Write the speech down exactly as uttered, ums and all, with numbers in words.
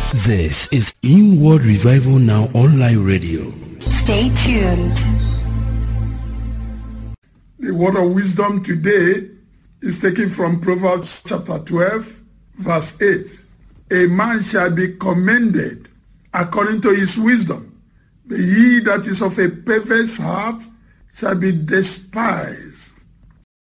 This is Inward Revival Now Online Radio. Stay tuned. The word of wisdom today is taken from Proverbs chapter twelve, verse eight. A man shall be commended according to his wisdom, but he that is of a perverse heart shall be despised.